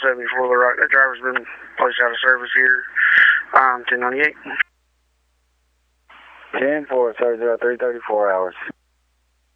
before the right. That driver's been placed out of service here. 1098. 10-4, 30, 334 hours.